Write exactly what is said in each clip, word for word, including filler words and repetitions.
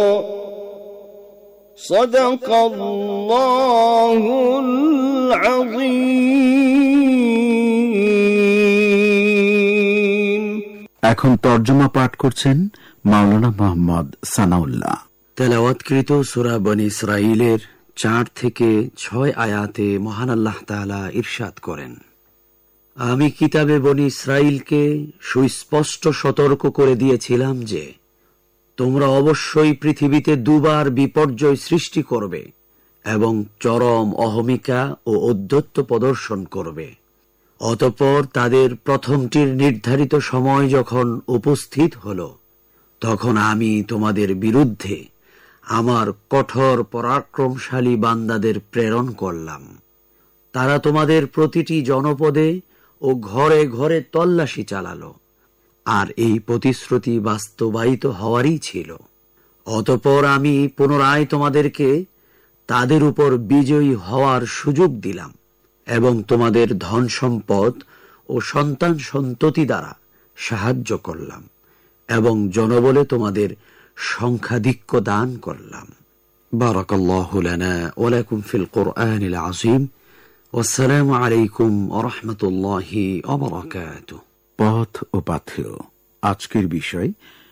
সাদাকাল্লাহুল আযীম। এখন তর্জমা পাঠ করছেন মাওলানা মুহাম্মদ সানাউল্লাহ। তেলাওয়াতকৃত সূরা বনী ইসরাঈলের চার থেকে ছয় আয়াতে মহান আল্লাহ তাআলা ইরশাদ করেন, আমি কিতাবে বনী ইসরাঈলকে সুস্পষ্ট সতর্ক করে দিয়েছিলাম যে তোমরা অবশ্যই পৃথিবীতে দুবার বিপর্যয় সৃষ্টি করবে এবং চরম অহমিকা ও ঔদ্ধত্য প্রদর্শন করবে। অতঃপর তাদের প্রথমটির নির্ধারিত সময় যখন উপস্থিত হল, তখন আমি তোমাদের বিরুদ্ধে আমার কঠোর পরাক্রমশালী বান্দাদের প্রেরণ করলাম। তারা তোমাদের প্রতিটি জনপদে ও ঘরে ঘরে তল্লাশি চালালো, আর এই প্রতিশ্রুতি বাস্তবায়িত হওয়ারই ছিল। অতঃপর আমি পুনরায় তোমাদেরকে তাদের উপর বিজয়ী হওয়ার সুযোগ দিলাম এবং তোমাদের ধন সম্পদ ও সন্তান সন্ততি দ্বারা সাহায্য করলাম এবং জনবলে তোমাদের সংখ্যাধিক্য দান করলাম। বারাকাল্লাহু লানা ওয়া লাকুম ফিল কুরআনিল আযীম। ওয়াসসালামু আলাইকুম ওয়া রাহমাতুল্লাহি ওয়া বারাকাতুহু। পথ ও পাথেয়, আজকের বিষয়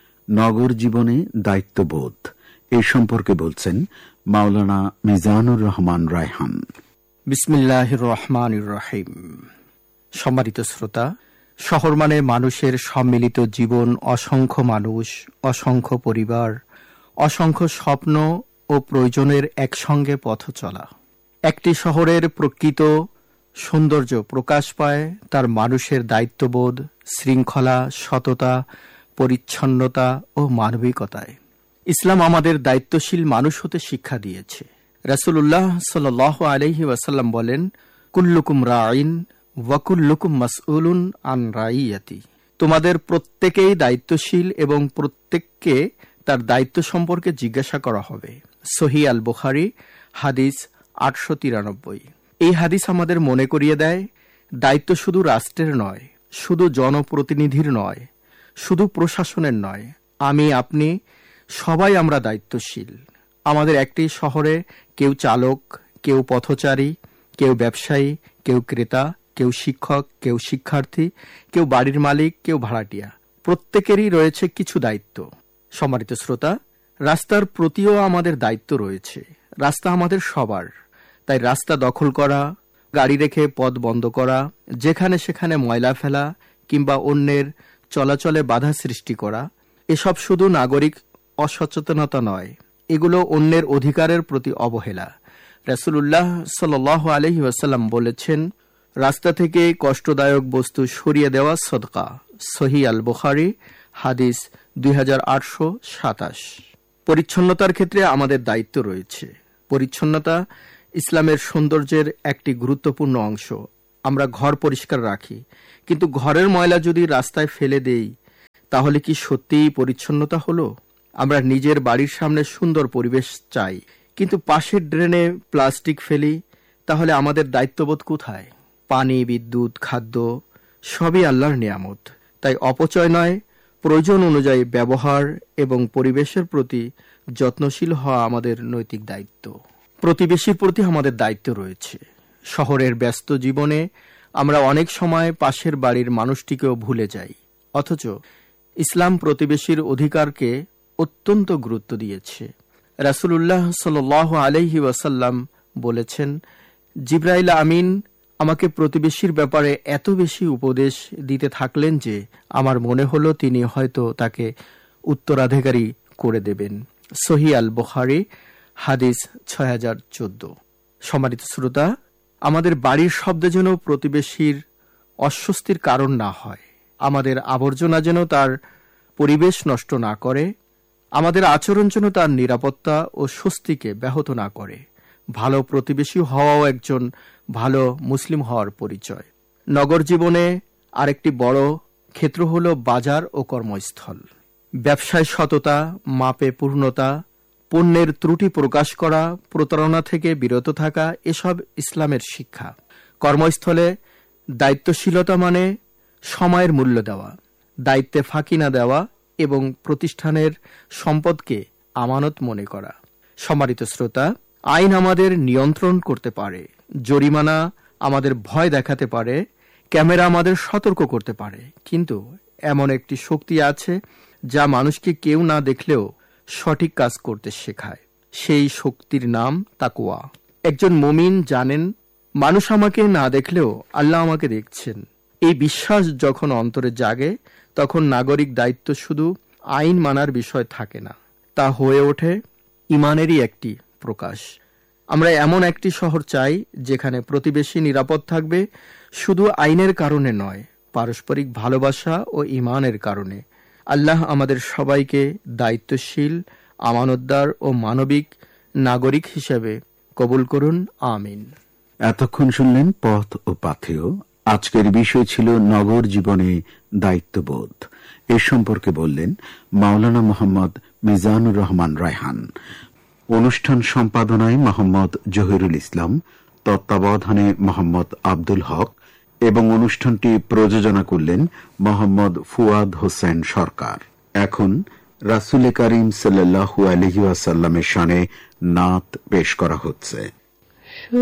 নগর জীবনে দায়িত্ববোধ। এই সম্পর্কে বলছেন মাওলানা মিজানুর রহমান রায়হান। বিসমিল্লাহির রহমানির রহিম। সম্মানিত শ্রোতা, শহর মানে মানুষের সম্মিলিত জীবন, অসংখ্য মানুষ, অসংখ্য পরিবার, অসংখ্য স্বপ্ন ও প্রয়োজনের একসঙ্গে পথ চলা। একটি শহরের প্রকৃত সৌন্দর্য প্রকাশ পায় তার মানুষের দায়িত্ববোধ, শৃঙ্খলা, সততা, পরিচ্ছন্নতা ও মানবিকতায়। ইসলাম আমাদের দায়িত্বশীল মানুষ হতে শিক্ষা দিয়েছে। রাসূলুল্লাহ সাল্লাল্লাহু আলাইহি ওয়াসাল্লাম বলেন, কুল্লুকুম রাঈন ওয়া কুল্লুকুম মাসউলুন আন রাইয়াতি। তোমাদের প্রত্যেকেই দায়িত্বশীল এবং প্রত্যেককে তার দায়িত্ব সম্পর্কে জিজ্ঞাসা করা হবে। সহিহ আল বুখারী হাদিস আটশো তিরানব্বই। এই হাদিস আমাদের মনে করিয়ে দেয়, দায়িত্ব শুধু রাষ্ট্রের নয়, শুধু জনপ্রতিনিধির নয়, শুধু প্রশাসনের নয়। আমি, আপনি সবাই আমরা দায়িত্বশীল। আমাদের একটি শহরে কেউ চালক, কেউ পথচারী, কেউ ব্যবসায়ী, কেউ ক্রেতা, কেউ শিক্ষক, কেউ শিক্ষার্থী, কেউ বাড়ির মালিক, কেউ ভাড়াটিয়া। প্রত্যেকেরই রয়েছে কিছু দায়িত্ব। সম্মানিত শ্রোতা, রাস্তার প্রতিও আমাদের দায়িত্ব রয়েছে। রাস্তা আমাদের সবার, তাই রাস্তা দখল করা, গাড়ি রেখে পথ বন্ধ করা, যেখানে সেখানে ময়লা ফেলা কিংবা অন্যের চলাচলে বাধা সৃষ্টি করা, এসব শুধু নাগরিক অসচেতনতা নয়, এগুলো অন্যের অধিকারের প্রতি অবহেলা। রাসূলুল্লাহ সাল্লাল্লাহু আলাইহি ওয়াসাল্লাম বলেছেন, রাস্তা থেকে কষ্টদায়ক বস্তু সরিয়ে দেওয়া সদকা। সহিহ আল বুখারী হাদিস দুই হাজার আটশো সাতাশ। পরিচ্ছন্নতার ক্ষেত্রে আমাদের দায়িত্ব রয়েছে। পরিচ্ছন্নতা ইসলামের সৌন্দর্যের একটি গুরুত্বপূর্ণ অংশ। আমরা ঘর পরিষ্কার রাখি, কিন্তু ঘরের ময়লা যদি রাস্তায় ফেলে দেই, তাহলে কি সত্যিই পরিচ্ছন্নতা হলো? আমরা নিজের বাড়ির সামনে সুন্দর পরিবেশ চাই, কিন্তু পাশের ড্রেনে প্লাস্টিক ফেলি, তাহলে আমাদের দায়িত্ববোধ কোথায়? পানি, বিদ্যুৎ, খাদ্য সবই আল্লাহর নিয়ামত, তাই অপচয় নয়, প্রয়োজন অনুযায়ী ব্যবহার এবং পরিবেশের প্রতি যত্নশীল হওয়া আমাদের নৈতিক দায়িত্ব। প্রতিবেশীর প্রতি আমাদের দায়িত্ব রয়েছে। শহরের ব্যস্ত জীবনে আমরা অনেক সময় পাশের বাড়ির মানুষটিকেও ভুলে যাই, অথচ ইসলাম প্রতিবেশীর অধিকারকে অত্যন্ত গুরুত্ব দিয়েছে। রাসূলুল্লাহ সাল্লাল্লাহু আলাইহি ওয়াসাল্লাম বলেছেন, জিবরাইল আমিন আমাকে প্রতিবেশীর ব্যাপারে এত বেশি উপদেশ দিতে থাকলেন যে আমার মনে হলো তিনি হয়তো তাকে উত্তরাধিকারী করে দেবেন। সহিহ আল বুখারী হাদিস ছয় হাজার চোদ্দ। সম্মানিত শ্রোতা, আমাদের বাড়ির শব্দ যেন প্রতিবেশীর অস্বস্তির কারণ না হয়, আমাদের আবর্জনা যেন তার পরিবেশ নষ্ট না করে, আমাদের আচরণ যেন তার নিরাপত্তা ও স্বস্তিকে ব্যাহত না করে। ভালো প্রতিবেশী হওয়াও একজন ভালো মুসলিম হওয়ার পরিচয়। নগর জীবনে আরেকটি বড় ক্ষেত্র হল বাজার ও কর্মস্থল। ব্যবসায় সততা, মাপে পূর্ণতা, পণ্যের ত্রুটি প্রকাশ করা, প্রতারণা থেকে বিরত থাকা, এসব ইসলামের শিক্ষা। কর্মস্থলে দায়িত্বশীলতা মানে সময়ের মূল্য দেওয়া, দায়িত্বে ফাঁকি না দেওয়া এবং প্রতিষ্ঠানের সম্পদকে আমানত মনে করা। সম্মানিত শ্রোতা, আইন আমাদের নিয়ন্ত্রণ করতে পারে, জরিমানা আমাদের ভয় দেখাতে পারে, ক্যামেরা আমাদের সতর্ক করতে পারে, কিন্তু এমন একটি শক্তি আছে যা মানুষকে কেউ না দেখলেও সঠিক কাজ করতে শেখায়। সেই শক্তির নাম তাকওয়া। একজন মুমিন জানেন, মানুষ আমাকে না দেখলেও আল্লাহ আমাকে দেখছেন। এই বিশ্বাস যখন অন্তরে জাগে, তখন নাগরিক দায়িত্ব শুধু আইন মানার বিষয় থাকে না, তা হয়ে ওঠে ইমানেরই একটি প্রকাশ। আমরা এমন একটি শহর চাই যেখানে প্রতিবেশী নিরাপদ থাকবে, শুধু আইনের কারণে নয়, পারস্পরিক ভালোবাসা ও ইমানের কারণে। আল্লাহ আমাদের সবাইকে দায়িত্বশীল, আমানতদার ও মানবিক নাগরিক হিসেবে কবুল করুন, আমিন। এতক্ষণ শুনলেন পথ ও পাথেয়। আজকের বিষয় ছিল নগর জীবনে দায়িত্ববোধ। এ সম্পর্কে বললেন মাওলানা মোহাম্মদ মিজানুর রহমান রায়হান। অনুষ্ঠান সম্পাদনায় মোহাম্মদ জহিরুল ইসলাম, তত্ত্বাবধানে মোহাম্মদ আব্দুল হক এবং অনুষ্ঠানটি প্রযোজনা করলেন মোহাম্মদ ফুয়াদ হোসেন সরকার। এখন রাসূল করিম সাল্লাল্লাহু আলাইহি ওয়াসাল্লামের শানে নাত পেশ করা হচ্ছে।